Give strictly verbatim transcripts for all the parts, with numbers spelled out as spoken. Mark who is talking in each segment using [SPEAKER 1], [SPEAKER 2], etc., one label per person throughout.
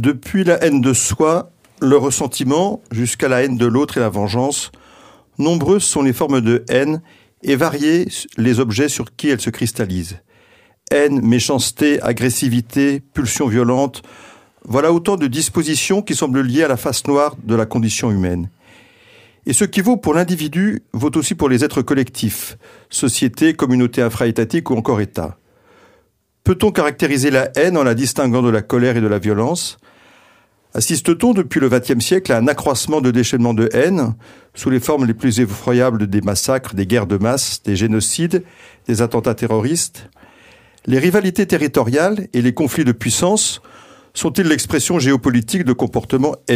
[SPEAKER 1] Depuis la haine de soi, le ressentiment, jusqu'à la haine de l'autre et la vengeance, nombreuses sont les formes de haine et variés les objets sur qui elles se cristallisent. Haine, méchanceté, agressivité, pulsion violente, voilà autant de dispositions qui semblent liées à la face noire de la condition humaine. Et ce qui vaut pour l'individu vaut aussi pour les êtres collectifs, société, communauté infra-étatique ou encore État. Peut-on caractériser la haine en la distinguant de la colère et de la violence ? Assiste-t-on depuis le vingtième siècle à un accroissement de déchaînement de haine, sous les formes les plus effroyables des massacres, des guerres de masse, des génocides, des attentats terroristes ? Les rivalités territoriales et les conflits de puissance sont-ils l'expression géopolitique de comportements haineux ?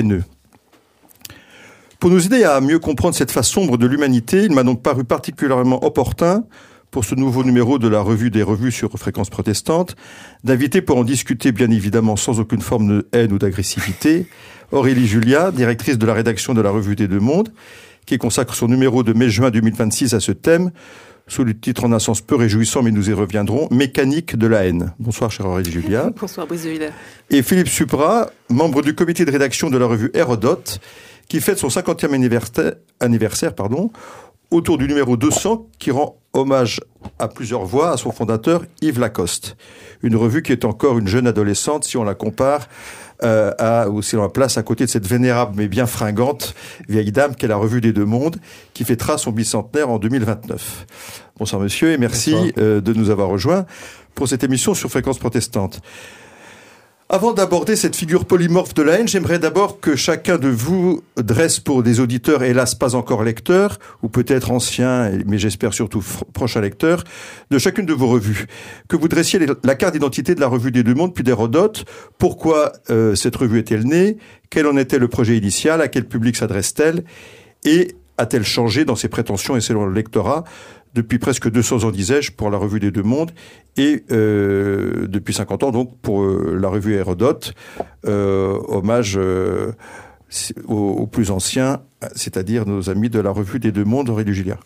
[SPEAKER 1] Pour nous aider à mieux comprendre cette face sombre de l'humanité, il m'a donc paru particulièrement opportun, pour ce nouveau numéro de la Revue des Revues sur Fréquence Protestante, d'inviter pour en discuter, bien évidemment sans aucune forme de haine ou d'agressivité, Aurélie Julia, directrice de la rédaction de la Revue des Deux Mondes, qui consacre son numéro de mai-juin deux mille vingt-six à ce thème, sous le titre en un sens peu réjouissant, mais nous y reviendrons, Mécanique de la haine. Bonsoir, chère Aurélie Julia.
[SPEAKER 2] Bonsoir, Brice de Villers.
[SPEAKER 1] Et Philippe Supra, membre du comité de rédaction de la revue Hérodote, qui fête son cinquantième anniversaire, anniversaire pardon, autour du numéro deux cents, qui rend hommage à plusieurs voix à son fondateur, Yves Lacoste. Une revue qui est encore une jeune adolescente, si on la compare euh, à, ou si on la place à côté de cette vénérable mais bien fringante vieille dame qu'est la Revue des Deux Mondes, qui fêtera son bicentenaire en deux mille vingt-neuf. Bonsoir monsieur, et merci euh, de nous avoir rejoints pour cette émission sur Fréquence Protestante. Avant d'aborder cette figure polymorphe de la haine, j'aimerais d'abord que chacun de vous dresse pour des auditeurs, hélas pas encore lecteurs, ou peut-être anciens, mais j'espère surtout f- prochains lecteurs, de chacune de vos revues. Que vous dressiez les, la carte d'identité de la Revue des Deux Mondes, puis d'Hérodote. Pourquoi euh, cette revue est-elle née ? Quel en était le projet initial ? À quel public s'adresse-t-elle ? Et a-t-elle changé dans ses prétentions et selon le lectorat depuis presque deux cents ans, disais-je, pour la Revue des Deux Mondes, et euh, depuis cinquante ans, donc, pour euh, la revue Hérodote, euh, hommage euh, aux, aux plus anciens, c'est-à-dire nos amis de la Revue des Deux Mondes, Aurélie Julia.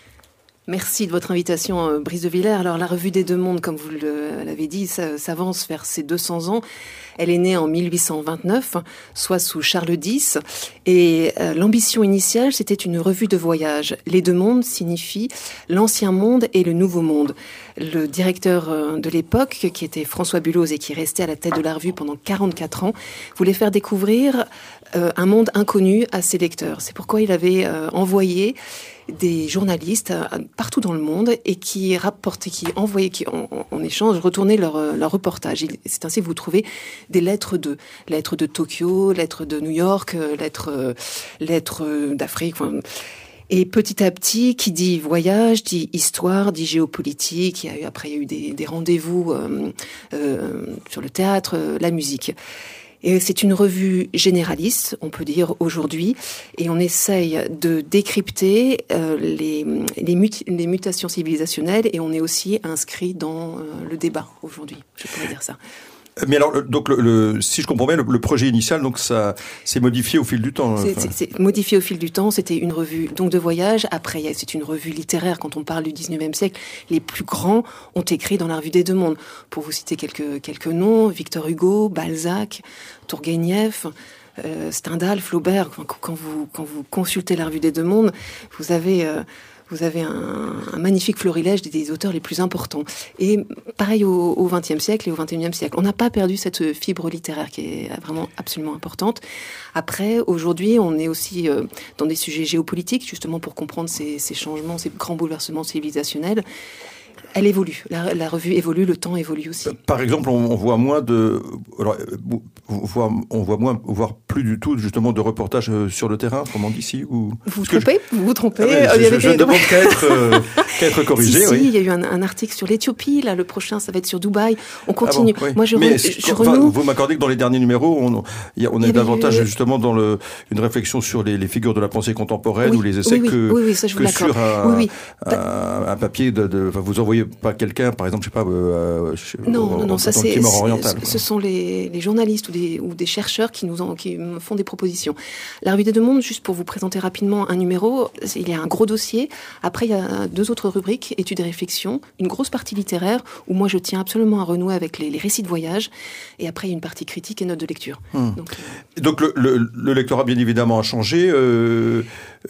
[SPEAKER 2] Merci de votre invitation, Brice de Villers. Alors, la Revue des Deux Mondes, comme vous l'avez dit, ça, s'avance vers ses deux cents ans. Elle est née en mille huit cent vingt-neuf, soit sous Charles X. Et euh, l'ambition initiale, c'était une revue de voyage. Les deux mondes signifient l'ancien monde et le nouveau monde. Le directeur euh, de l'époque, qui était François Bulloz et qui restait à la tête de la revue pendant quarante-quatre ans, voulait faire découvrir euh, un monde inconnu à ses lecteurs. C'est pourquoi il avait euh, envoyé des journalistes euh, partout dans le monde et qui rapportaient, qui envoyaient, qui en, en échange retournaient leur, leur reportage. Et c'est ainsi que vous trouvez des lettres de lettres de Tokyo, lettres de New York, lettres euh, lettres d'Afrique. Enfin, et petit à petit, qui dit voyage, dit histoire, dit géopolitique. Il y a eu, après, il y a eu des, des rendez-vous euh, euh, sur le théâtre, euh, la musique. Et c'est une revue généraliste, on peut dire, aujourd'hui, et on essaye de décrypter euh, les, les, mut- les mutations civilisationnelles, et on est aussi inscrit dans euh, le débat aujourd'hui, je pourrais dire ça.
[SPEAKER 1] Mais alors, le, donc, le, le, si je comprends bien, le, le projet initial, donc ça s'est modifié au fil du temps.
[SPEAKER 2] C'est,
[SPEAKER 1] enfin.
[SPEAKER 2] c'est, c'est modifié au fil du temps. C'était une revue donc de voyage. Après, c'est une revue littéraire. Quand on parle du dix-neuvième siècle, les plus grands ont écrit dans la Revue des Deux Mondes. Pour vous citer quelques quelques noms, Victor Hugo, Balzac, Tourguenieff, euh, Stendhal, Flaubert. Quand, quand vous quand vous consultez la Revue des Deux Mondes, vous avez euh, Vous avez un, un magnifique florilège des, des auteurs les plus importants. Et pareil au vingtième siècle et au vingt et unième siècle. On n'a pas perdu cette fibre littéraire qui est vraiment absolument importante. Après, aujourd'hui, on est aussi euh, dans des sujets géopolitiques, justement pour comprendre ces, ces changements, ces grands bouleversements civilisationnels. Elle évolue. La, la revue évolue, le temps évolue aussi.
[SPEAKER 1] Par exemple, on, on voit moins de, alors, on voit, on voit moins, voire plus du tout, justement, de reportages sur le terrain, comme on dit ici, ou.
[SPEAKER 2] Vous vous trompez, je... vous vous trompez.
[SPEAKER 1] Ah ouais, je, je, je ne demande qu'à être, euh, qu'à être corrigé.
[SPEAKER 2] Si,
[SPEAKER 1] oui.
[SPEAKER 2] si, il y a eu un, un article sur l'Éthiopie. Là, le prochain, ça va être sur Dubaï. On continue.
[SPEAKER 1] Ah bon, oui.
[SPEAKER 2] Moi, je,
[SPEAKER 1] Mais
[SPEAKER 2] re, je
[SPEAKER 1] enfin,
[SPEAKER 2] renoue.
[SPEAKER 1] Vous m'accordez que dans les derniers numéros, on, y a, on a davantage eu... justement dans le, une réflexion sur les, les figures de la pensée contemporaine, oui, ou les essais
[SPEAKER 2] oui, oui,
[SPEAKER 1] que,
[SPEAKER 2] oui, oui, ça, je
[SPEAKER 1] que sur un,
[SPEAKER 2] oui, oui.
[SPEAKER 1] un, un papier de, de, enfin, vous envoyez pas quelqu'un, par exemple, je sais pas, euh,
[SPEAKER 2] non, non, non, ça c'est,
[SPEAKER 1] Timor oriental.
[SPEAKER 2] Ce sont les, les journalistes ou des, ou des chercheurs qui nous en, qui me font des propositions. La Revue des Deux Mondes, juste pour vous présenter rapidement un numéro, il y a un gros dossier. Après, il y a deux autres rubriques, études et réflexions, une grosse partie littéraire, où moi je tiens absolument à renouer avec les, les récits de voyage. Et après, il y a une partie critique et notes de lecture.
[SPEAKER 1] Hum. Donc, euh... Donc le, le, le lectorat, bien évidemment, a changé. Euh,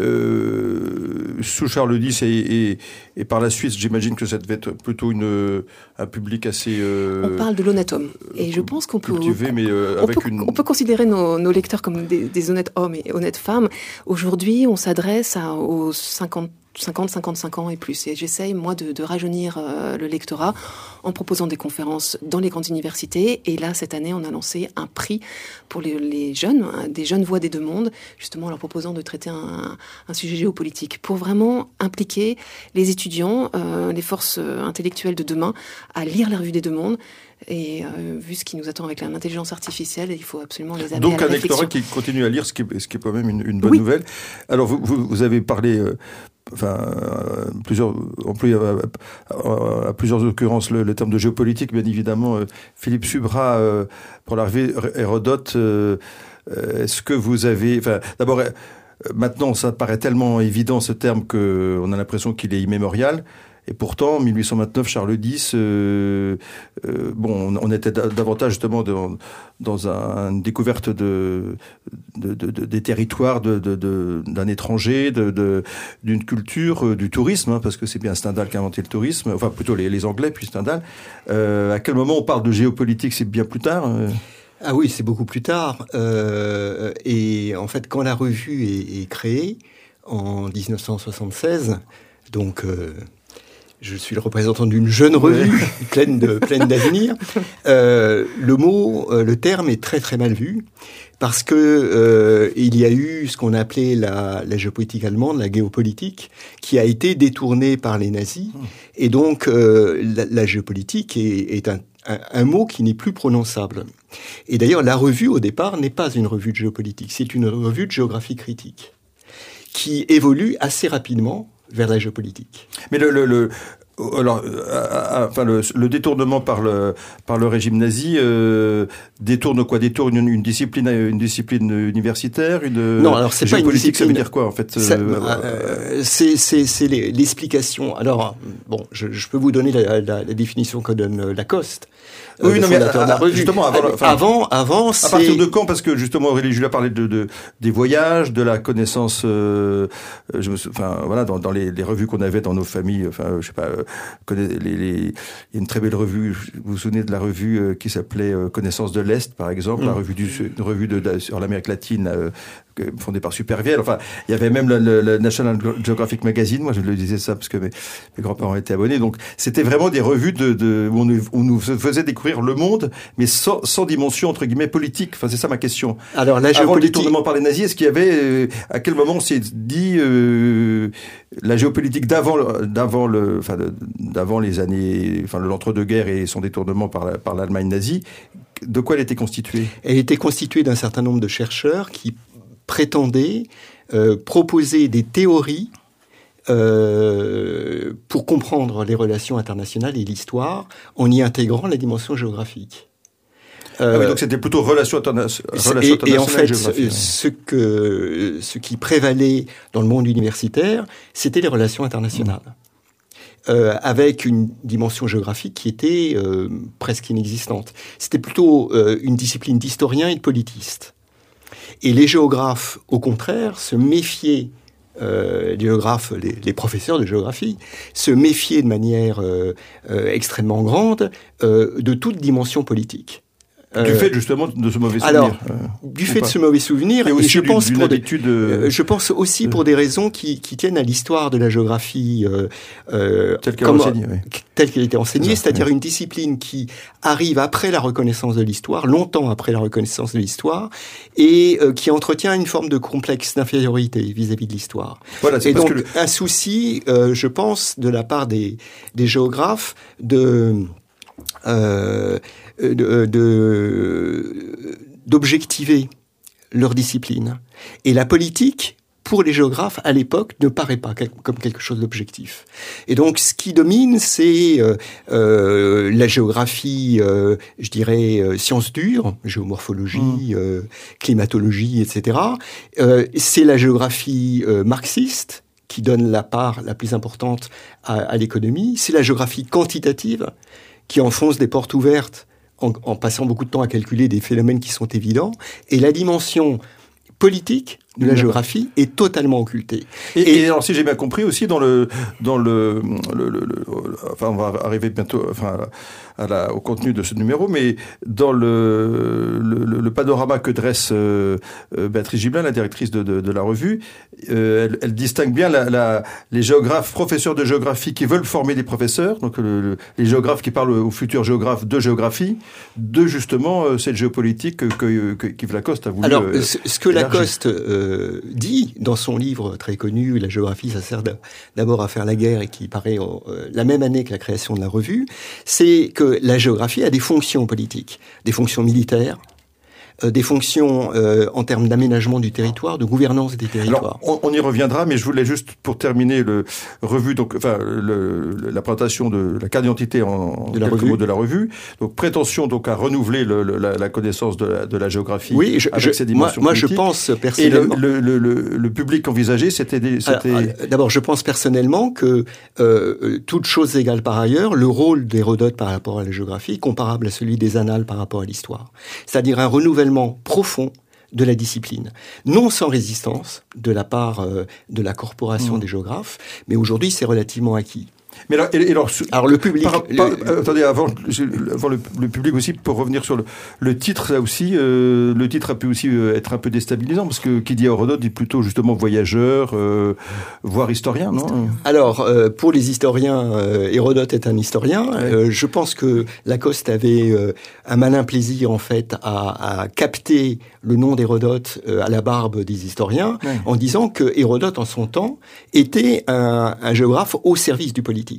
[SPEAKER 1] euh, sous Charles X et, et, et par la suite, j'imagine que ça devait être plutôt une, un public assez... Euh,
[SPEAKER 2] on parle de l'honnête homme. Et je pense qu'on peut...
[SPEAKER 1] Cultivé, mais euh,
[SPEAKER 2] on,
[SPEAKER 1] avec
[SPEAKER 2] peut
[SPEAKER 1] une...
[SPEAKER 2] on peut considérer nos, nos lecteurs comme des, des honnêtes hommes et honnêtes femmes. Aujourd'hui, on s'adresse à, aux cinquante cinquante, cinquante-cinq ans et plus. Et j'essaye, moi, de, de rajeunir euh, le lectorat en proposant des conférences dans les grandes universités. Et là, cette année, on a lancé un prix pour les, les jeunes, hein, des jeunes voix des deux mondes, justement en leur proposant de traiter un, un sujet géopolitique, pour vraiment impliquer les étudiants, euh, les forces intellectuelles de demain, à lire la Revue des Deux Mondes. Et euh, vu ce qui nous attend avec l'intelligence artificielle, il faut absolument les amener
[SPEAKER 1] Donc
[SPEAKER 2] à la
[SPEAKER 1] un lectorat
[SPEAKER 2] réflexion.
[SPEAKER 1] qui continue à lire, ce qui est, ce qui est quand même une, une bonne
[SPEAKER 2] oui.
[SPEAKER 1] nouvelle. Alors vous, vous, vous avez parlé... Euh, Enfin, euh, plusieurs, employé à, à, à plusieurs occurrences le, le terme de géopolitique, bien évidemment. Euh, Philippe Subra, euh, pour la revue Hérodote, euh, est-ce que vous avez... Enfin, d'abord, euh, maintenant, ça paraît tellement évident ce terme qu'on a l'impression qu'il est immémorial. Et pourtant, en mille huit cent vingt-neuf, Charles X, euh, euh, bon, on était davantage justement dans, dans un, une découverte de, de, de, de des territoires de, de, de, d'un étranger, de, de, d'une culture, euh, du tourisme, hein, parce que c'est bien Stendhal qui a inventé le tourisme, enfin plutôt les, les Anglais puis Stendhal. Euh, à quel moment on parle de géopolitique? C'est bien plus tard. Euh...
[SPEAKER 3] Ah oui, c'est beaucoup plus tard. Euh, et en fait, quand la revue est, est créée en dix-neuf cent soixante-seize, donc euh, je suis le représentant d'une jeune revue ouais. pleine de pleine d'avenir. Euh, le mot, euh, le terme est très très mal vu parce que euh, il y a eu ce qu'on appelait la, la géopolitique allemande, la géopolitique, qui a été détournée par les nazis. Mmh. Et donc euh, la, la géopolitique est, est un, un, un mot qui n'est plus prononçable. Et d'ailleurs, la revue au départ n'est pas une revue de géopolitique, c'est une revue de géographie critique qui évolue assez rapidement vers la géopolitique.
[SPEAKER 1] Mais le, le, le alors, euh, enfin le, le détournement par le par le régime nazi euh, détourne quoi? Détourne une, une discipline, une discipline universitaire, une
[SPEAKER 3] non. Alors c'est pas une discipline.
[SPEAKER 1] Ça veut dire quoi en fait?
[SPEAKER 3] Ça, euh, c'est c'est c'est l'explication. Alors bon, je, je peux vous donner la, la, la définition que donne Lacoste.
[SPEAKER 1] Oui,
[SPEAKER 3] euh,
[SPEAKER 1] non, mais à, justement, avant,
[SPEAKER 3] enfin, avant, avant, c'est...
[SPEAKER 1] À partir de quand? Parce que justement, Aurélie Julia parlait de, de des voyages, de la connaissance. Euh, je me, enfin, voilà, dans, dans les, les revues qu'on avait dans nos familles. Enfin, je sais pas. Euh, les, les, les, il y a une très belle revue. Vous vous souvenez de la revue euh, qui s'appelait euh, Connaissance de l'Est, par exemple, mmh. la revue du, une revue de, de sur l'Amérique latine. Euh, fondée par Supervielle. Enfin, il y avait même le, le, le National Geographic Magazine. Moi, je le disais ça parce que mes, mes grands-parents étaient abonnés. Donc, c'était vraiment des revues de, de où on, on nous faisait découvrir le monde, mais sans, sans dimension entre guillemets politique. Enfin, c'est ça ma question.
[SPEAKER 3] Alors, la
[SPEAKER 1] géopolitique... Avant le détournement par les nazis, est-ce qu'il y avait euh, à quel moment on s'est dit euh, la géopolitique d'avant, d'avant le, enfin, de, d'avant les années, enfin, l'entre-deux-guerres et son détournement par la, par l'Allemagne nazie, de quoi elle était constituée?
[SPEAKER 3] Elle était constituée d'un certain nombre de chercheurs qui prétendait euh, proposer des théories euh, pour comprendre les relations internationales et l'histoire en y intégrant la dimension géographique.
[SPEAKER 1] Euh, ah oui, donc c'était plutôt relations interna- internationales.
[SPEAKER 3] Et, et en fait, ce, que, ce qui prévalait dans le monde universitaire, c'était les relations internationales. Mmh. Euh, avec une dimension géographique qui était euh, presque inexistante. C'était plutôt euh, une discipline d'historien et de politiste. Et les géographes, au contraire, se méfiaient, euh, les géographes, les, les professeurs de géographie, se méfiaient de manière euh, euh, extrêmement grande euh, de toute dimension politique.
[SPEAKER 1] Du fait justement de ce mauvais souvenir.
[SPEAKER 3] Alors, euh, du fait pas. de ce mauvais souvenir, et,
[SPEAKER 1] et aussi
[SPEAKER 3] je pense
[SPEAKER 1] d'une,
[SPEAKER 3] pour
[SPEAKER 1] d'une
[SPEAKER 3] des, euh, je pense aussi euh, pour des raisons qui, qui tiennent à l'histoire de la géographie euh,
[SPEAKER 1] euh, telle qu'elle, comme, enseignée, oui.
[SPEAKER 3] telle qu'elle était enseignée, ça, c'est-à-dire oui. une discipline qui arrive après la reconnaissance de l'histoire, longtemps après la reconnaissance de l'histoire, et euh, qui entretient une forme de complexe d'infériorité vis-à-vis de l'histoire. Voilà, c'est et donc que le... un souci, euh, je pense, de la part des, des géographes de euh, De, de, d'objectiver leur discipline. Et la politique pour les géographes, à l'époque, ne paraît pas quel- comme quelque chose d'objectif. Et donc, ce qui domine, c'est euh, euh, la géographie, euh, je dirais, euh, sciences dures, géomorphologie, mmh. euh, climatologie, et cetera. Euh, c'est la géographie euh, marxiste, qui donne la part la plus importante à, à l'économie. C'est la géographie quantitative, qui enfonce des portes ouvertes en, en passant beaucoup de temps à calculer des phénomènes qui sont évidents. Et la dimension politique de la géographie est totalement occultée.
[SPEAKER 1] Et, et, et alors, si j'ai bien compris aussi, dans le, dans le, le, le, le enfin, on va arriver bientôt, enfin, à la, au contenu de ce numéro, mais dans le, le, le panorama que dresse euh, Béatrice Gibelin, la directrice de, de, de la revue, euh, elle, elle distingue bien la, la, les géographes, professeurs de géographie qui veulent former des professeurs, donc le, le, les géographes qui parlent aux futurs géographes de géographie, de justement euh, cette géopolitique que, que, que qu'Yves Lacoste a voulu.
[SPEAKER 3] Alors,
[SPEAKER 1] euh,
[SPEAKER 3] ce, ce que élargir. Lacoste euh, dit dans son livre très connu, La géographie, ça sert d'abord à faire la guerre, et qui paraît euh, la même année que la création de la revue, c'est que la géographie a des fonctions politiques, des fonctions militaires, euh, des fonctions euh, en termes d'aménagement du territoire, de gouvernance des territoires.
[SPEAKER 1] Alors, on, on y reviendra, mais je voulais juste, pour terminer le revue, donc, enfin, le, le, la présentation de la carte d'identité en
[SPEAKER 3] de la
[SPEAKER 1] quelques
[SPEAKER 3] revue.
[SPEAKER 1] mots de la revue. Donc, prétention donc à renouveler le, le, la, la connaissance de la, de la géographie.
[SPEAKER 3] Oui, je,
[SPEAKER 1] avec
[SPEAKER 3] je,
[SPEAKER 1] ses dimensions
[SPEAKER 3] moi, moi
[SPEAKER 1] politiques.
[SPEAKER 3] je pense personnellement.
[SPEAKER 1] Et le, le, le, le public envisagé, c'était, c'était.
[SPEAKER 3] D'abord, je pense personnellement que euh, toute chose égale par ailleurs, le rôle d'Hérodote par rapport à la géographie est comparable à celui des annales par rapport à l'histoire. C'est-à-dire un renouvellement profond de la discipline. Non sans résistance de la part euh, de la corporation mmh. des géographes, mais aujourd'hui c'est relativement acquis.
[SPEAKER 1] Mais alors, et, et alors,
[SPEAKER 3] alors le public...
[SPEAKER 1] Par, par,
[SPEAKER 3] le,
[SPEAKER 1] euh, attendez, avant, avant le, le public aussi, pour revenir sur le, le titre, là aussi, euh, le titre a pu aussi euh, être un peu déstabilisant, parce que qui dit Hérodote dit plutôt justement voyageur, euh, voire historien, non ?
[SPEAKER 3] Alors, euh, pour les historiens, euh, Hérodote est un historien.
[SPEAKER 1] Ouais.
[SPEAKER 3] Euh, je pense que Lacoste avait euh, un malin plaisir, en fait, à, à capter le nom d'Hérodote euh, à la barbe des historiens, ouais. en disant que Hérodote, en son temps, était un, un géographe au service du politique.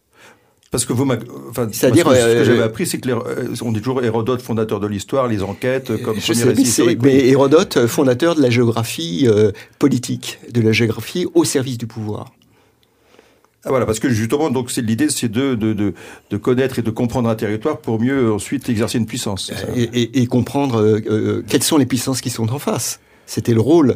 [SPEAKER 1] Parce que vous, enfin,
[SPEAKER 3] c'est-à-dire,
[SPEAKER 1] ce que,
[SPEAKER 3] euh,
[SPEAKER 1] que j'avais appris, c'est que les, on dit toujours Hérodote, fondateur de l'histoire, les enquêtes, comme
[SPEAKER 3] je
[SPEAKER 1] premier
[SPEAKER 3] sais,
[SPEAKER 1] récit
[SPEAKER 3] mais,
[SPEAKER 1] historique.
[SPEAKER 3] mais Hérodote, fondateur de la géographie euh, politique, de la géographie au service du pouvoir.
[SPEAKER 1] Ah, voilà, parce que justement, donc c'est l'idée, c'est de, de de de connaître et de comprendre un territoire pour mieux ensuite exercer une puissance.
[SPEAKER 3] Et, et, et comprendre euh, euh, quelles sont les puissances qui sont en face. C'était le rôle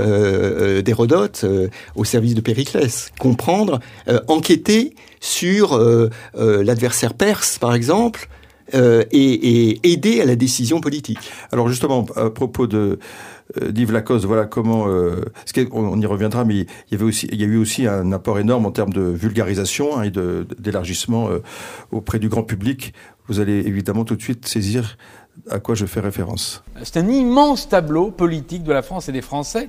[SPEAKER 3] euh, d'Hérodote euh, au service de Périclès. Comprendre, euh, enquêter sur euh, euh, l'adversaire perse, par exemple, euh, et, et aider à la décision politique.
[SPEAKER 1] Alors justement, à propos de euh, d'Yves Lacoste, voilà comment... Euh, on, on y reviendra, mais il y avait aussi, il y a eu aussi un apport énorme en termes de vulgarisation hein, et de, d'élargissement euh, auprès du grand public. Vous allez évidemment tout de suite saisir à quoi je fais référence.
[SPEAKER 4] C'est un immense tableau politique de la France et des Français.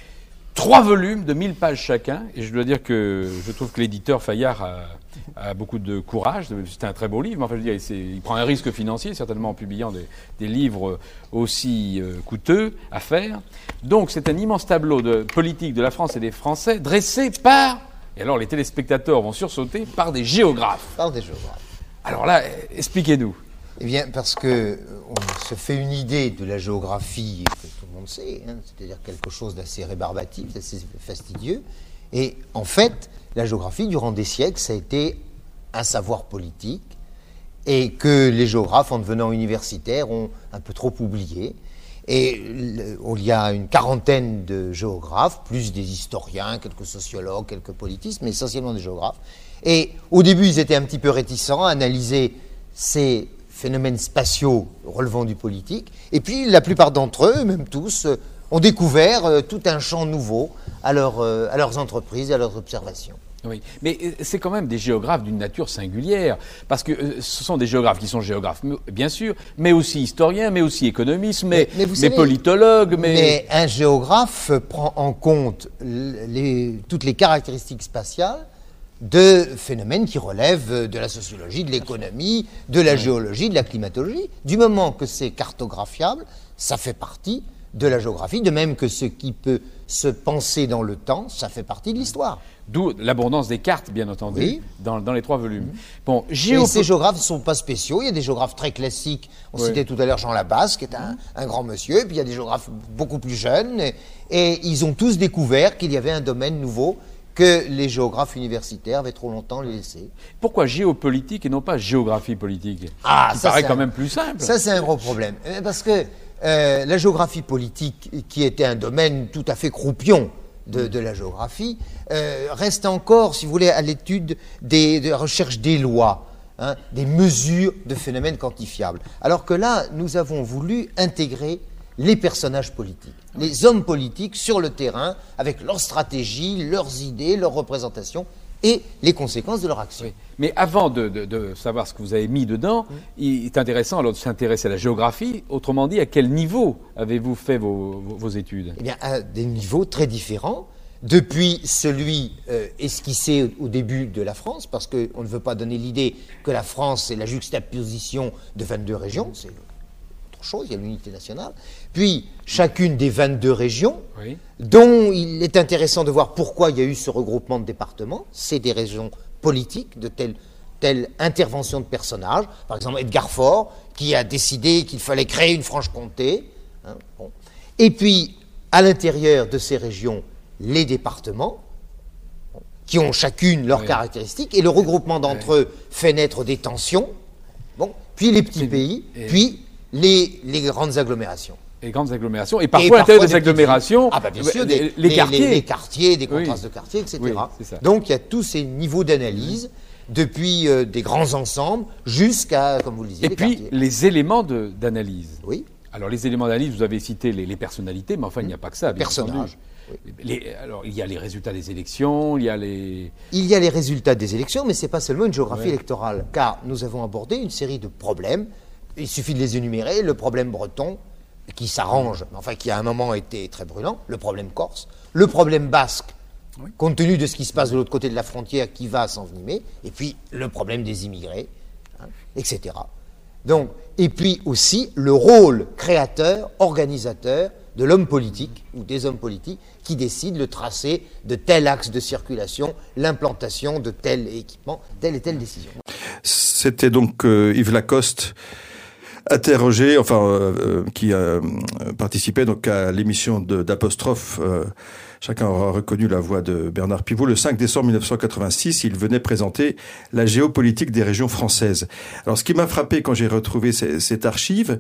[SPEAKER 4] Trois volumes de mille pages chacun. Et je dois dire que je trouve que l'éditeur Fayard a, a beaucoup de courage. C'est un très beau livre. Mais enfin, je veux dire, c'est, il prend un risque financier, certainement en publiant des, des livres aussi euh, coûteux à faire. Donc, c'est un immense tableau de politique de la France et des Français dressé par, et alors les téléspectateurs vont sursauter, par des géographes.
[SPEAKER 5] Par des géographes.
[SPEAKER 4] Alors là, expliquez-nous.
[SPEAKER 5] Eh bien, parce que on se fait une idée de la géographie que tout le monde sait, hein, c'est-à-dire quelque chose d'assez rébarbatif, d'assez fastidieux. Et en fait, la géographie, durant des siècles, ça a été un savoir politique et que les géographes, en devenant universitaires, ont un peu trop oublié. Et il y a une quarantaine de géographes, plus des historiens, quelques sociologues, quelques politistes, mais essentiellement des géographes. Et au début, ils étaient un petit peu réticents à analyser ces phénomènes spatiaux relevant du politique. Et puis, la plupart d'entre eux, même tous, euh, ont découvert euh, tout un champ nouveau à, leur, euh, à leurs entreprises et à leurs observations.
[SPEAKER 4] Oui, mais c'est quand même des géographes d'une nature singulière, parce que euh, ce sont des géographes qui sont géographes, bien sûr, mais aussi historiens, mais aussi économistes, mais, mais, mais, mais savez, politologues. Mais...
[SPEAKER 5] mais un géographe prend en compte les, toutes les caractéristiques spatiales de phénomènes qui relèvent de la sociologie, de l'économie, de la géologie, de la climatologie. Du moment que c'est cartographiable, ça fait partie de la géographie, de même que ce qui peut se penser dans le temps, ça fait partie de l'histoire.
[SPEAKER 4] D'où l'abondance des cartes, bien entendu,
[SPEAKER 5] Oui.
[SPEAKER 4] dans, dans les trois volumes.
[SPEAKER 5] Mmh.
[SPEAKER 4] Bon,
[SPEAKER 5] Et
[SPEAKER 4] géopo-
[SPEAKER 5] ces géographes ne sont pas spéciaux. Il y a des géographes très classiques. On
[SPEAKER 4] Oui.
[SPEAKER 5] citait tout à l'heure Jean Labasse, qui est un, un grand monsieur. Et puis il y a des géographes beaucoup plus jeunes. Et, et ils ont tous découvert qu'il y avait un domaine nouveau que les géographes universitaires avaient trop longtemps laissé.
[SPEAKER 4] Pourquoi géopolitique et non pas géographie politique?
[SPEAKER 5] Ah,
[SPEAKER 4] Qui
[SPEAKER 5] ça,
[SPEAKER 4] paraît
[SPEAKER 5] c'est
[SPEAKER 4] quand
[SPEAKER 5] un-
[SPEAKER 4] même plus simple.
[SPEAKER 5] Ça, c'est un gros problème. Euh, Parce que euh, la géographie politique, qui était un domaine tout à fait croupion de, de la géographie, euh, reste encore, si vous voulez, à l'étude des, de la recherche des lois, hein, des mesures de phénomènes quantifiables. Alors que là, nous avons voulu intégrer les personnages politiques, les hommes politiques sur le terrain, avec leurs stratégies, leurs idées, leurs représentations et les conséquences de leur action.
[SPEAKER 4] Oui. Mais avant de, de- de savoir ce que vous avez mis dedans, il est intéressant alors de s'intéresser à la géographie. Autrement dit, à quel niveau avez-vous fait vos, vos- vos études?
[SPEAKER 5] Eh bien, à des niveaux très différents, depuis celui euh, esquissé au début de la France, parce qu'on ne veut pas donner l'idée que la France, c'est la juxtaposition de vingt-deux régions, c'est autre chose, il y a l'unité nationale. Puis, chacune des vingt-deux régions,
[SPEAKER 4] Oui.
[SPEAKER 5] dont il est intéressant de voir pourquoi il y a eu ce regroupement de départements, c'est des régions politiques, de telle, telle intervention de personnages. Par exemple, Edgar Faure, qui a décidé qu'il fallait créer une Franche-Comté. Hein, bon. Et puis, à l'intérieur de ces régions, les départements, bon, qui ont chacune leurs
[SPEAKER 4] Oui.
[SPEAKER 5] caractéristiques, et le regroupement d'entre eux fait naître des tensions. Bon. Puis les petits
[SPEAKER 4] C'est-
[SPEAKER 5] pays,
[SPEAKER 4] et-
[SPEAKER 5] puis les, les grandes agglomérations.
[SPEAKER 4] Les grandes agglomérations. Et
[SPEAKER 5] Et
[SPEAKER 4] parfois, à l'intérieur des
[SPEAKER 5] des petites
[SPEAKER 4] agglomérations,
[SPEAKER 5] villes. Ah bah bien
[SPEAKER 4] euh,
[SPEAKER 5] sûr,
[SPEAKER 4] les,
[SPEAKER 5] des-
[SPEAKER 4] les quartiers.
[SPEAKER 5] les, les quartiers, des
[SPEAKER 4] Oui.
[SPEAKER 5] contrastes de quartiers, et cetera.
[SPEAKER 4] Oui, c'est ça.
[SPEAKER 5] Donc il y a tous ces niveaux d'analyse, depuis euh, des grands ensembles jusqu'à, comme vous le disiez,
[SPEAKER 4] Et
[SPEAKER 5] les
[SPEAKER 4] puis,
[SPEAKER 5] quartiers.
[SPEAKER 4] les éléments de- d'analyse.
[SPEAKER 5] Oui.
[SPEAKER 4] Alors, les éléments d'analyse, vous avez cité les, les personnalités, mais enfin, il n'y a pas que ça, bien
[SPEAKER 5] Personnages.
[SPEAKER 4] entendu. Les- alors, il y a les résultats des élections, il y a les...
[SPEAKER 5] Il y a les résultats des élections, mais ce n'est pas seulement une géographie
[SPEAKER 4] Ouais.
[SPEAKER 5] électorale, car nous avons abordé une série de problèmes. Il suffit de les énumérer. Le problème breton, qui s'arrange, mais enfin qui à un moment était très brûlant, le problème corse, le problème basque, compte tenu de ce qui se passe de l'autre côté de la frontière, qui va s'envenimer, et puis le problème des immigrés, hein, et cetera. Donc, et puis aussi le rôle créateur, organisateur de l'homme politique ou des hommes politiques qui décident le tracé de tel axe de circulation, l'implantation de tel équipement, telle et telle décision.
[SPEAKER 1] C'était donc euh, Yves Lacoste, interrogé, enfin, euh, euh, qui a participé donc à l'émission de- d'Apostrophe. Euh, chacun aura reconnu la voix de Bernard Pivot. Le cinq décembre mille neuf cent quatre-vingt-six, il venait présenter la géopolitique des régions françaises. Alors, ce qui m'a frappé quand j'ai retrouvé ces- cette archive,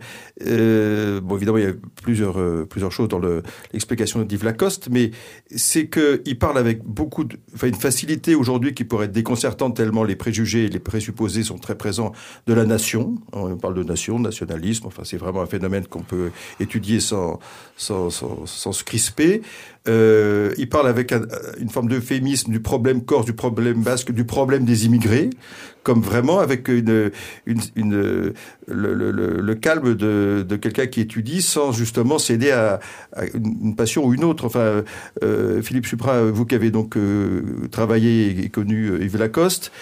[SPEAKER 1] euh, bon, évidemment, il y a plusieurs euh, plusieurs choses dans le- l'explication d'Yves Lacoste, mais c'est que il parle avec beaucoup, de, enfin, une facilité aujourd'hui qui pourrait être déconcertante tellement les préjugés et les présupposés sont très présents de la nation. On parle de nation, de nationalisme. Enfin, c'est vraiment un phénomène qu'on peut étudier sans sans sans, sans se crisper. Euh, il parle avec un, une forme d'euphémisme du problème corse, du problème basque, du problème des immigrés, comme vraiment avec une, une, une le, le, le, le calme de, de quelqu'un qui étudie sans justement céder à, à une, une passion ou une autre. Enfin, euh, Philippe Supra, vous qui avez donc euh, travaillé et connu Yves Lacoste,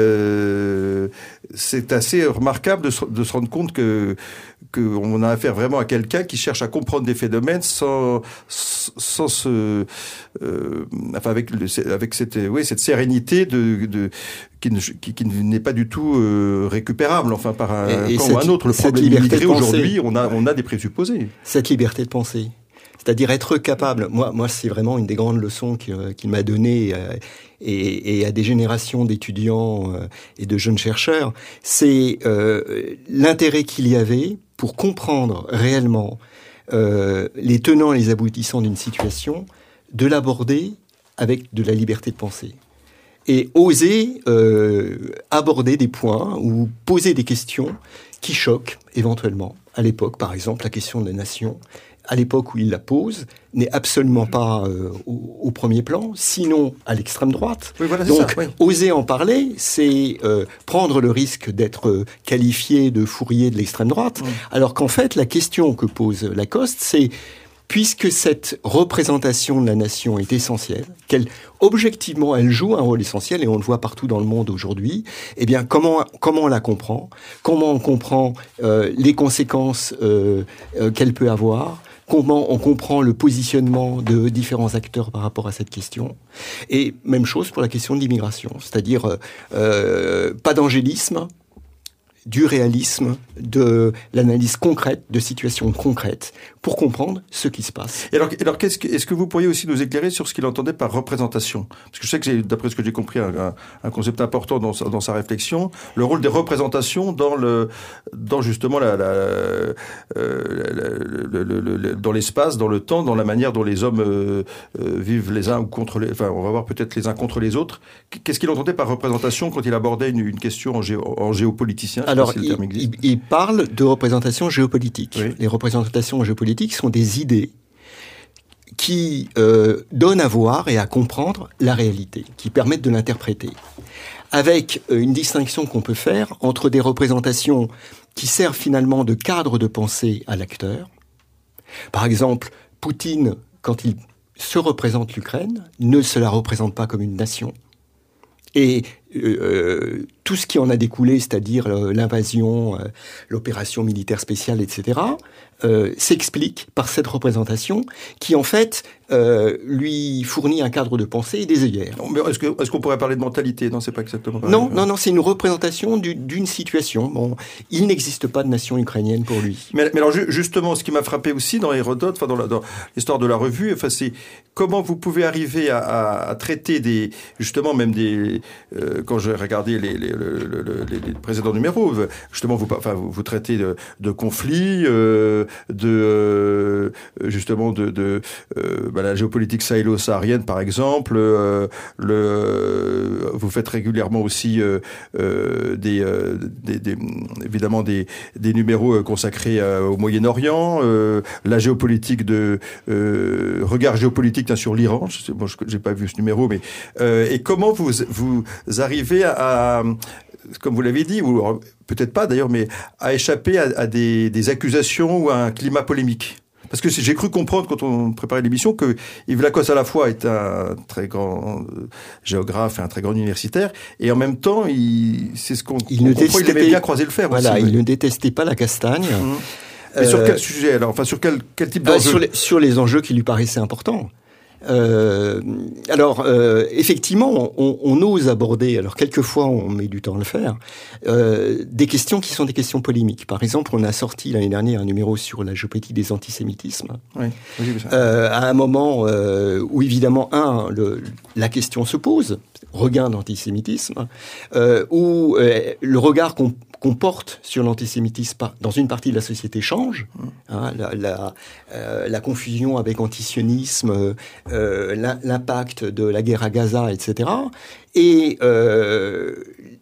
[SPEAKER 1] euh, c'est assez remarquable de se, de se rendre compte que qu'on a affaire vraiment à quelqu'un qui cherche à comprendre des phénomènes sans sans se euh, enfin avec le, avec cette oui cette sérénité de, de qui, ne, qui, qui n'est pas du tout euh, récupérable enfin par un
[SPEAKER 3] Et- et
[SPEAKER 1] camp
[SPEAKER 3] cette-
[SPEAKER 1] ou un autre. Le
[SPEAKER 3] cette
[SPEAKER 1] problème
[SPEAKER 3] liberté
[SPEAKER 1] immigré
[SPEAKER 3] de penser.
[SPEAKER 1] aujourd'hui, on a on a des présupposés.
[SPEAKER 3] Cette liberté de penser. C'est-à-dire être capable, moi, moi c'est vraiment une des grandes leçons qu'il, qu'il m'a données euh, et, et à des générations d'étudiants euh, et de jeunes chercheurs, c'est euh, l'intérêt qu'il y avait pour comprendre réellement euh, les tenants et les aboutissants d'une situation, de l'aborder avec de la liberté de penser. Et oser euh, aborder des points ou poser des questions qui choquent éventuellement. À l'époque, par exemple, la question de la nation, à l'époque où il la pose, n'est absolument pas euh, au, au premier plan, sinon à l'extrême droite.
[SPEAKER 1] Oui, voilà, c'est
[SPEAKER 3] Donc,
[SPEAKER 1] ça, oui.
[SPEAKER 3] oser en parler, c'est euh, prendre le risque d'être euh, qualifié de fourrier de l'extrême droite,
[SPEAKER 1] Mmh.
[SPEAKER 3] alors qu'en fait, la question que pose Lacoste, c'est puisque cette représentation de la nation est essentielle, qu'elle, objectivement, elle joue un rôle essentiel, et on le voit partout dans le monde aujourd'hui, eh bien, comment, comment on la comprend? Comment on comprend euh, les conséquences euh, euh, qu'elle peut avoir? comment on comprend le positionnement de différents acteurs par rapport à cette question. Et même chose pour la question de l'immigration, c'est-à-dire euh, pas d'angélisme, du réalisme, de l'analyse concrète, de situations concrètes, pour comprendre ce qui se passe.
[SPEAKER 1] Et alors, alors qu'est-ce que, est-ce que vous pourriez aussi nous éclairer sur ce qu'il entendait par représentation ? Parce que je sais que, j'ai, d'après ce que j'ai compris, un, un, un concept important dans sa, dans sa réflexion, le rôle des représentations dans le, dans justement la, la, euh, le, le, le, le, dans l'espace, dans le temps, dans la manière dont les hommes euh, euh, vivent les uns ou contre les, enfin, on va voir peut-être les uns contre les autres. Qu'est-ce qu'il entendait par représentation quand il abordait une, une question en, géo, en géopoliticien ?
[SPEAKER 3] Alors, si il, il, il parle de représentation géopolitique. Oui. Les représentations géopolitiques sont des idées qui euh, donnent à voir et à comprendre la réalité, qui permettent de l'interpréter. Avec euh, une distinction qu'on peut faire entre des représentations qui servent finalement de cadre de pensée à l'acteur. Par exemple, Poutine, quand il se représente l'Ukraine, ne se la représente pas comme une nation. Et euh, tout ce qui en a découlé, c'est-à-dire euh, l'invasion, euh, l'opération militaire spéciale, et cetera, euh, s'explique par cette représentation qui, en fait, euh, lui fournit un cadre de pensée et des œillères.
[SPEAKER 1] Mais est-ce, que, est-ce qu'on pourrait parler de mentalité ? Non, c'est pas exactement pareil.
[SPEAKER 3] Non, non, non, c'est une représentation du, d'une situation. Bon, il n'existe pas de nation ukrainienne pour lui.
[SPEAKER 1] Mais, mais alors, justement, ce qui m'a frappé aussi dans Hérodote, enfin dans, la, dans l'histoire de la revue, enfin, c'est comment vous pouvez arriver à, à, à traiter des, justement, même des, euh, quand j'ai regardé les, les, les, les, les précédents numéros, justement, vous, enfin, vous, vous traitez de, de conflits, euh, de, euh, justement, de, de euh, bah, la géopolitique sahélo-saharienne, par exemple. Euh, le, euh, vous faites régulièrement aussi euh, euh, des, euh, des, des, évidemment, des, des numéros consacrés euh, au Moyen-Orient, euh, la géopolitique de euh, regard géopolitique hein, sur l'Iran. Je sais, bon, je, j'ai pas vu ce numéro, mais euh, et comment vous vous arrivez à, à comme vous l'avez dit, ou peut-être pas d'ailleurs, mais à échapper à, à des, des accusations ou à un climat polémique. Parce que j'ai cru comprendre quand on préparait l'émission que Yves Lacoste à la fois est un très grand géographe et un très grand universitaire, et en même temps, il, c'est ce qu'on
[SPEAKER 3] il
[SPEAKER 1] on
[SPEAKER 3] ne
[SPEAKER 1] comprend, il aimait bien croiser le fer.
[SPEAKER 3] Voilà,
[SPEAKER 1] aussi,
[SPEAKER 3] il
[SPEAKER 1] oui.
[SPEAKER 3] ne détestait pas la castagne.
[SPEAKER 1] Mmh. Mais euh, sur quel sujet alors ? Enfin, sur quel, quel type d'enjeu ?
[SPEAKER 3] euh, sur, les, sur les enjeux qui lui paraissaient importants. Euh, alors, euh, effectivement, on, on ose aborder, alors quelquefois on met du temps à le faire, euh, des questions qui sont des questions polémiques. Par exemple, on a sorti l'année dernière un numéro sur la géopolitique des antisémitismes.
[SPEAKER 1] Oui, j'ai vu ça.
[SPEAKER 3] Euh, à un moment euh, où, évidemment, un, le, la question se pose, regain d'antisémitisme, euh, où euh, le regard qu'on qu'on porte sur l'antisémitisme dans une partie de la société change. Hein, la, la, euh, la confusion avec antisionisme, euh, l'impact de la guerre à Gaza, et cetera. Et euh,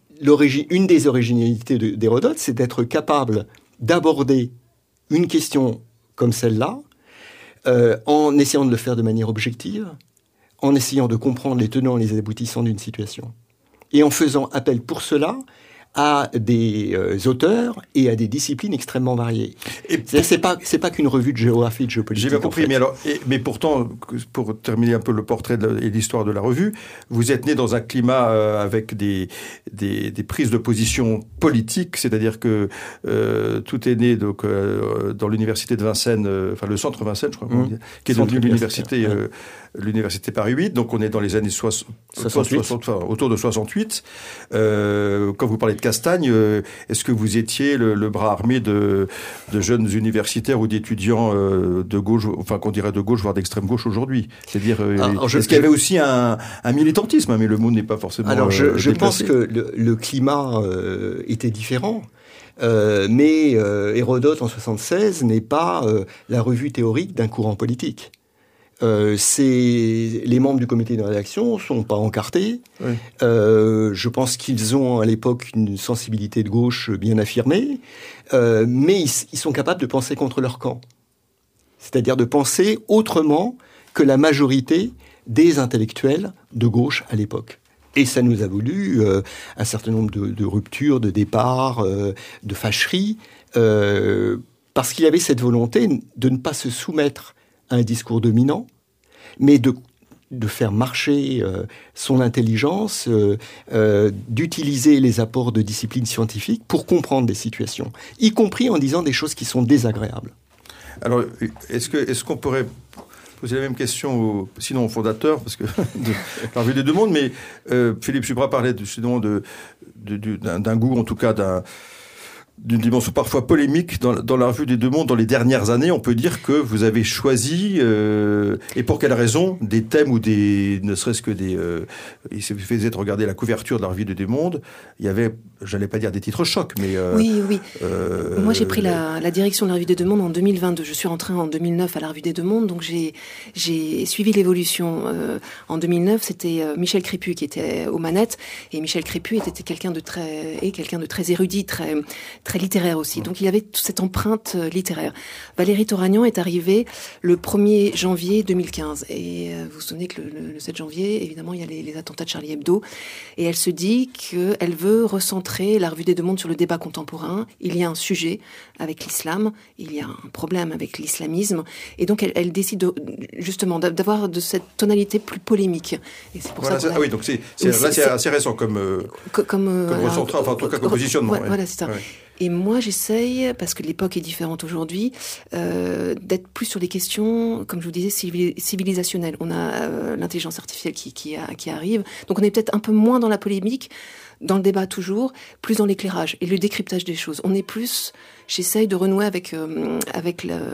[SPEAKER 3] une des originalités d'Hérodote, c'est d'être capable d'aborder une question comme celle-là, euh, en essayant de le faire de manière objective, en essayant de comprendre les tenants et les aboutissants d'une situation, et en faisant appel pour cela à des euh, auteurs et à des disciplines extrêmement variées. Et pour... c'est pas c'est pas qu'une revue de géographie, de géopolitique.
[SPEAKER 1] J'ai bien compris,
[SPEAKER 3] en fait.
[SPEAKER 1] mais alors, et, mais pourtant, pour terminer un peu le portrait de la, et l'histoire de la revue, vous êtes né dans un climat euh, avec des, des des prises de position politiques, c'est-à-dire que euh, tout est né donc euh, dans l'université de Vincennes, euh, enfin le centre Vincennes, je crois, mmh. qui est devenu l'université euh, l'université Paris huit. Donc on est dans les années soixante, soixante-huit, soixante, enfin, autour de soixante-huit. Euh, quand vous parlez de Castagne, euh, est-ce que vous étiez le, le bras armé de, de jeunes universitaires ou d'étudiants euh, de gauche, enfin qu'on dirait de gauche, voire d'extrême gauche aujourd'hui ? C'est-à-dire, euh, alors, est-ce je, qu'il y avait aussi un, un militantisme, mais le mot n'est pas forcément.
[SPEAKER 3] Alors, je,
[SPEAKER 1] euh,
[SPEAKER 3] je pense que le, le climat euh, était différent. Euh, mais euh, Hérodote en soixante-seize n'est pas euh, la revue théorique d'un courant politique. Euh, c'est les membres du comité de rédaction sont pas encartés. Oui. Euh, je pense qu'ils ont à l'époque une sensibilité de gauche bien affirmée, euh, mais ils, ils sont capables de penser contre leur camp, c'est-à-dire de penser autrement que la majorité des intellectuels de gauche à l'époque. Et ça nous a valu euh, un certain nombre de, de ruptures, de départs, euh, de fâcheries, euh, parce qu'il y avait cette volonté de ne pas se soumettre à un discours dominant, mais de, de faire marcher euh, son intelligence, euh, euh, d'utiliser les apports de disciplines scientifiques pour comprendre des situations, y compris en disant des choses qui sont désagréables.
[SPEAKER 1] Alors, est-ce que, est-ce qu'on pourrait poser la même question, au, sinon au fondateur, parce que de la Revue des Deux Mondes, mais euh, Philippe Subra parlait justement de, de, de, d'un, d'un goût, en tout cas d'un, d'une dimension parfois polémique dans, dans la Revue des Deux Mondes dans les dernières années. On peut dire que vous avez choisi, euh, et pour quelle raison, des thèmes ou des, ne serait-ce que des... Euh, il suffisait de regarder la couverture de la Revue des Deux Mondes, il y avait, j'allais pas dire des titres chocs, mais... Euh,
[SPEAKER 2] oui, oui.
[SPEAKER 1] Euh,
[SPEAKER 2] Moi, j'ai pris la, la direction de la Revue des Deux Mondes en deux mille vingt-deux. Je suis rentrée en deux mille neuf à la Revue des Deux Mondes, donc j'ai, j'ai suivi l'évolution. Euh, en deux mille neuf, c'était Michel Crépu qui était aux manettes, et Michel Crépu était quelqu'un de très, et quelqu'un de très érudit, très, très littéraire aussi. Donc il y avait toute cette empreinte littéraire. Valérie Toragnan est arrivée le premier janvier deux mille quinze. Et vous vous souvenez que le, le, le sept janvier, évidemment, il y a les, les attentats de Charlie Hebdo. Et elle se dit qu'elle veut recentrer la Revue des Deux Mondes sur le débat contemporain. Il y a un sujet avec l'islam, il y a un problème avec l'islamisme. Et donc elle, elle décide de, justement d'avoir de cette tonalité plus polémique. Et c'est pour
[SPEAKER 1] voilà,
[SPEAKER 2] ça
[SPEAKER 1] c'est, ah oui, donc c'est, c'est, oui, là c'est, c'est assez récent comme, euh, comme, euh, comme recentré, enfin en tout cas comme positionnement.
[SPEAKER 2] Ouais, ouais. Voilà, c'est ça. Ouais. Et moi, j'essaye, parce que l'époque est différente aujourd'hui, euh, d'être plus sur des questions, comme je vous disais, civilisationnelles. On a euh, l'intelligence artificielle qui, qui, a, qui arrive, donc on est peut-être un peu moins dans la polémique, dans le débat toujours, plus dans l'éclairage et le décryptage des choses. On est plus... J'essaye de renouer avec euh, avec le,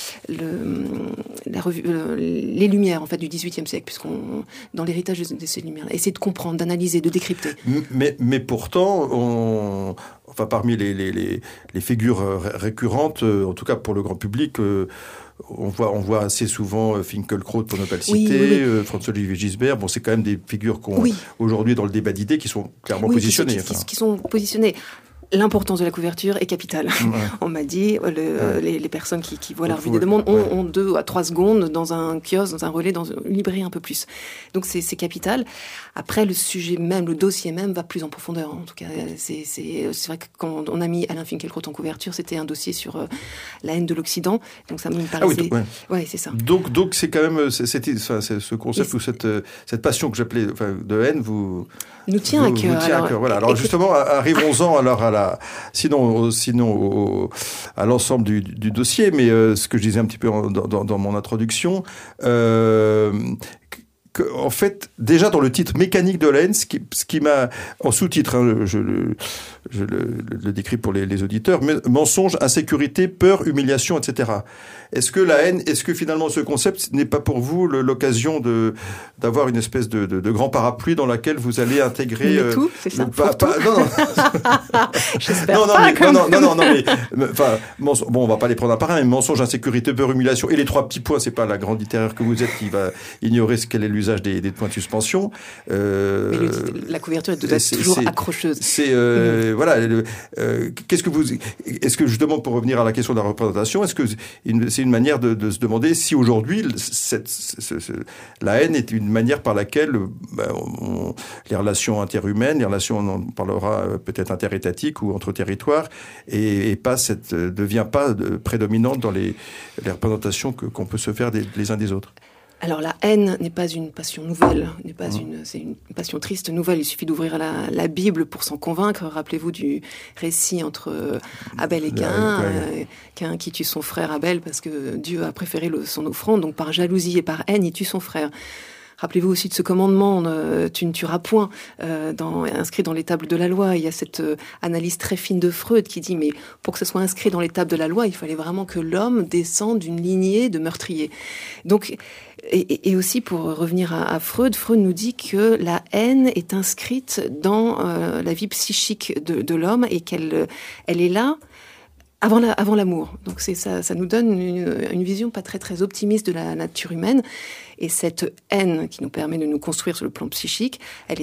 [SPEAKER 2] le, la revue, euh, les lumières en fait du dix-huitième siècle, puisqu'on dans l'héritage de, de ces lumières, essayer de comprendre, d'analyser, de décrypter.
[SPEAKER 1] Mais mais pourtant, on, enfin parmi les les les, les figures récurrentes, en tout cas pour le grand public. Euh, On voit, on voit assez souvent Finkielkraut, pour ne pas le citer, oui, oui, oui. euh, François-Olivier Gisbert. Bon, c'est quand même des figures qu'on, oui. aujourd'hui, dans le débat d'idées, qui sont clairement
[SPEAKER 2] oui,
[SPEAKER 1] positionnées.
[SPEAKER 2] Qui, qui, enfin. qui, qui sont positionnées. L'importance de la couverture est capitale. Ouais. On m'a dit, le, ouais. les, les personnes qui, qui voient la Revue des Deux Mondes ont, ouais. ont deux à trois secondes dans un kiosque, dans un relais, dans une librairie un peu plus. Donc c'est, c'est capital. Après, le sujet même, le dossier même va plus en profondeur. En tout cas, c'est, c'est, c'est vrai que quand on a mis Alain Finkielkraut en couverture, c'était un dossier sur euh, la haine de l'Occident. Donc ça me paraissait... Ah oui, ouais. ouais, c'est ça.
[SPEAKER 1] Donc, donc c'est quand même c'est, c'est, enfin, c'est ce concept ou cette, cette passion que j'appelais enfin, de haine, vous...
[SPEAKER 2] nous tient
[SPEAKER 1] vous,
[SPEAKER 2] à cœur.
[SPEAKER 1] Vous tient
[SPEAKER 2] alors,
[SPEAKER 1] à cœur. Voilà. Alors et justement, et... arrivons-en alors à la, sinon, sinon au, à l'ensemble du, du dossier, mais euh, ce que je disais un petit peu en, dans, dans mon introduction. Euh, que, en fait, déjà dans le titre Mécanique de la haine, ce qui, ce qui m'a en sous-titre, hein, je, le, je le, le décris pour les, les auditeurs, mais, mensonge, insécurité, peur, humiliation, et cetera. Est-ce que la haine, est-ce que finalement ce concept n'est pas pour vous le, l'occasion de d'avoir une espèce de, de, de grand parapluie dans laquelle vous allez intégrer
[SPEAKER 2] euh, tout, c'est ça.
[SPEAKER 1] Pas, pas, non, non.
[SPEAKER 2] J'espère
[SPEAKER 1] non, non,
[SPEAKER 2] pas.
[SPEAKER 1] Mais, comme... non, non, non, non, mais enfin, mens- bon, on va pas les prendre un par un, mais mensonge, insécurité, peur, humiliation et les trois petits points. C'est pas la grande littéraire que vous êtes qui va ignorer ce qu'est l'usage des, des points de suspension.
[SPEAKER 2] Euh, mais le, la couverture doit être toujours
[SPEAKER 1] c'est,
[SPEAKER 2] accrocheuse.
[SPEAKER 1] C'est euh, mmh. voilà. Le, euh, qu'est-ce que vous, est-ce que justement pour revenir à la question de la représentation, est-ce que une, c'est une manière de, de se demander si aujourd'hui cette, ce, ce, la haine est une manière par laquelle ben, on, les relations interhumaines, les relations, on en parlera peut-être interétatiques ou entre territoires, et, et pas cette devient pas de, prédominante dans les, les représentations que, qu'on peut se faire des, les uns des autres.
[SPEAKER 2] Alors la haine n'est pas une passion nouvelle, n'est pas mmh. une, c'est une passion triste nouvelle. Il suffit d'ouvrir la, la Bible pour s'en convaincre. Rappelez-vous du récit entre Abel et Caïn, euh, Caïn qui tue son frère Abel parce que Dieu a préféré le, son offrande. Donc par jalousie et par haine, il tue son frère. Rappelez-vous aussi de ce commandement, euh, tu ne tueras point, euh, dans, inscrit dans les tables de la loi. Il y a cette euh, analyse très fine de Freud qui dit, mais pour que ce soit inscrit dans les tables de la loi, il fallait vraiment que l'homme descende d'une lignée de meurtriers. Donc, et, et aussi pour revenir à, à Freud, Freud nous dit que la haine est inscrite dans euh, la vie psychique de, de l'homme et qu'elle elle est là avant, la, avant l'amour. Donc c'est ça, ça nous donne une, une vision pas très très optimiste de la nature humaine. Et cette haine qui nous permet de nous construire sur le plan psychique, elle est